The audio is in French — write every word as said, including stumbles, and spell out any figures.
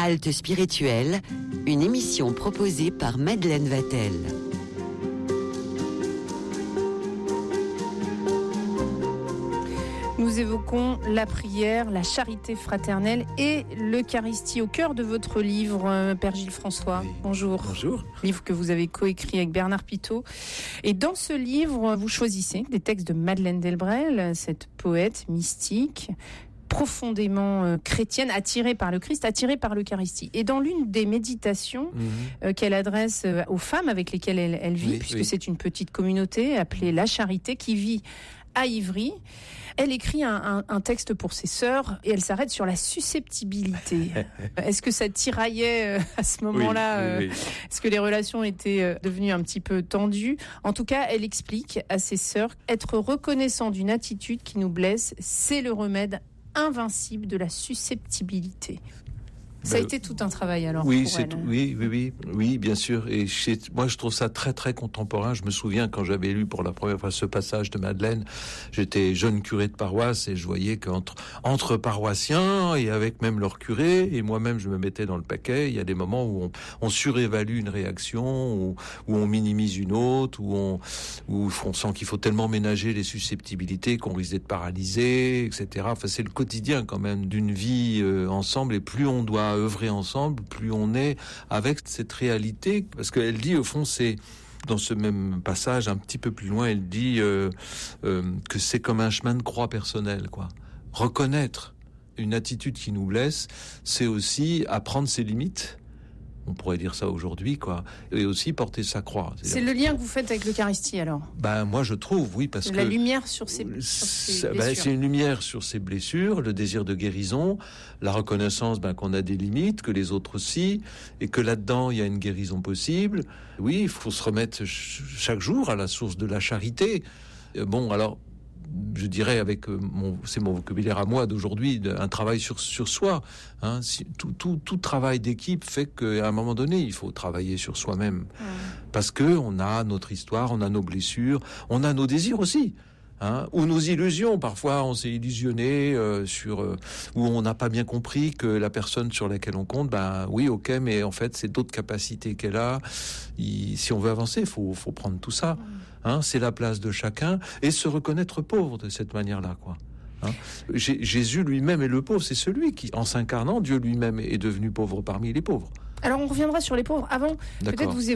Halte spirituelle, une émission proposée par Madeleine Vatel. Nous évoquons la prière, la charité fraternelle et l'Eucharistie au cœur de votre livre, Père Gilles François. Oui. Bonjour. Bonjour. Livre que vous avez coécrit avec Bernard Pitault. Et dans ce livre, vous choisissez des textes de Madeleine Delbrel, cette poète mystique, profondément euh, chrétienne, attirée par le Christ, attirée par l'Eucharistie. Et dans l'une des méditations mmh. euh, qu'elle adresse euh, aux femmes avec lesquelles elle, elle vit, oui, puisque oui. c'est une petite communauté appelée La Charité, qui vit à Ivry, elle écrit un, un, un texte pour ses sœurs et elle s'arrête sur la susceptibilité. Est-ce que ça tiraillait euh, à ce moment-là oui, oui, oui. euh, Est-ce que les relations étaient euh, devenues un petit peu tendues ? En tout cas, elle explique à ses sœurs être reconnaissant d'une attitude qui nous blesse, c'est le remède invincible de la susceptibilité. Ça a été tout un travail alors oui, pour c'est elle. Tout, oui, oui, oui, oui, bien sûr. Et chez, moi, je trouve ça très, très contemporain. Je me souviens quand j'avais lu pour la première fois ce passage de Madeleine, j'étais jeune curé de paroisse et je voyais qu'entre entre paroissiens et avec même leur curé et moi-même, je me mettais dans le paquet. Il y a des moments où on, on surévalue une réaction, où, où on minimise une autre, où on, où on sent qu'il faut tellement ménager les susceptibilités qu'on risque d'être paralysé, et cetera. Enfin, c'est le quotidien quand même d'une vie euh, ensemble. Et plus on doit œuvrer ensemble, plus on est avec cette réalité, parce qu'elle dit au fond, c'est dans ce même passage un petit peu plus loin, elle dit euh, euh, que c'est comme un chemin de croix personnel, quoi. Reconnaître une attitude qui nous blesse, c'est aussi apprendre ses limites. On pourrait dire ça aujourd'hui, quoi. Et aussi porter sa croix. C'est, c'est le lien que vous faites avec l'Eucharistie, alors ? Ben, moi, je trouve, oui, parce la que... La lumière sur ces, sur ces blessures. Ben, c'est une lumière sur ces blessures, le désir de guérison, la reconnaissance ben, qu'on a des limites, que les autres aussi, et que là-dedans, il y a une guérison possible. Oui, il faut se remettre chaque jour à la source de la charité. Bon, alors... je dirais avec mon, c'est mon vocabulaire à moi d'aujourd'hui, un travail sur sur soi. Hein, si, tout, tout tout travail d'équipe fait qu'à un moment donné, il faut travailler sur soi-même, mmh. parce que on a notre histoire, on a nos blessures, on a nos désirs aussi. Hein, ou nos illusions. Parfois, on s'est illusionné euh, sur euh, où on n'a pas bien compris que la personne sur laquelle on compte, ben oui, ok, mais en fait, c'est d'autres capacités qu'elle a. Il, si on veut avancer, il faut, faut prendre tout ça. Hein, c'est la place de chacun et se reconnaître pauvre de cette manière-là, quoi. Hein, Jésus lui-même est le pauvre. C'est celui qui, en s'incarnant, Dieu lui-même est devenu pauvre parmi les pauvres. Alors, on reviendra sur les pauvres. Avant, D'accord. peut-être vous